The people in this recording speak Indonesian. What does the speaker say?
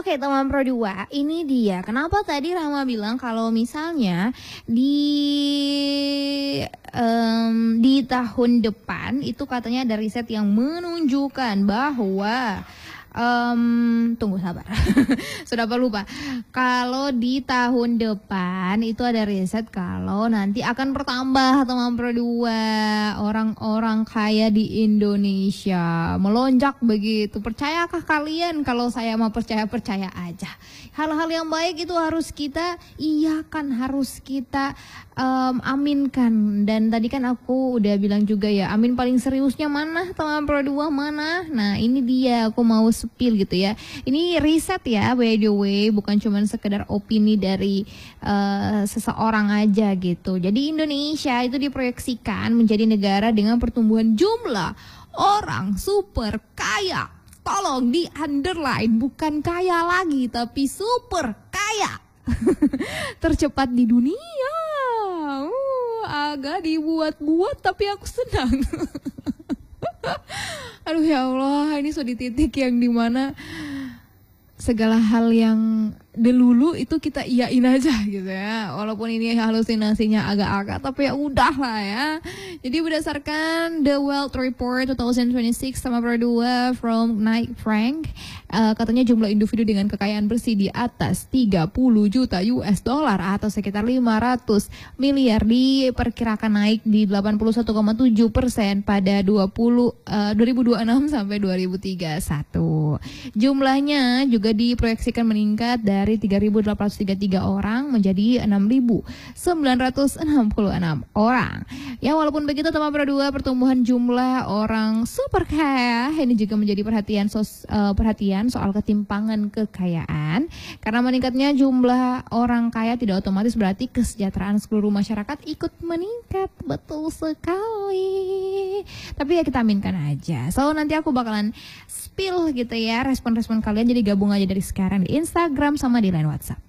Oke, teman Pro 2, ini dia. Kenapa tadi Rama bilang kalau misalnya di tahun depan itu katanya ada riset yang menunjukkan bahwa tunggu sabar. Sudah lupa. Kalau di tahun depan itu ada riset kalau nanti akan bertambah teman Pro 2 orang-orang kaya di Indonesia, melonjak begitu. Percayakah kalian? Kalau saya mau percaya aja. Hal-hal yang baik itu harus kita iakan, harus kita aminkan. Dan tadi kan aku udah bilang juga ya, amin paling seriusnya mana teman Pro 2 mana? Nah, ini dia aku mau spill gitu ya. Ini riset ya, by the way, bukan cuma sekedar opini dari seseorang aja gitu. Jadi Indonesia itu diproyeksikan menjadi negara dengan pertumbuhan jumlah orang super kaya. Tolong di underline, bukan kaya lagi tapi super kaya. Tercepat di dunia. Agak dibuat-buat tapi aku senang. Aduh ya Allah, ini sudah di titik yang dimana segala hal yang dulu itu kita iyain aja gitu ya. Walaupun ini halusinasinya agak-agak, tapi ya udah lah ya. Jadi berdasarkan The Wealth Report 2026 sama Pro 2 from Knight Frank, katanya jumlah individu dengan kekayaan bersih di atas 30 juta US dollar atau sekitar 500 miliar diperkirakan naik di 81,7% pada 2026 sampai 2031. Jumlahnya juga diproyeksikan meningkat dari 3.833 orang menjadi 6.966 orang. Ya, walaupun begitu teman Pro 2, pertumbuhan jumlah orang super kaya ini juga menjadi perhatian soal ketimpangan kekayaan. Karena meningkatnya jumlah orang kaya tidak otomatis berarti kesejahteraan seluruh masyarakat ikut meningkat. Betul sekali. Tapi ya kita aminkan aja. So nanti aku bakalan spill gitu ya respon-respon kalian, jadi gabung aja dari sekarang di Instagram sama di line WhatsApp.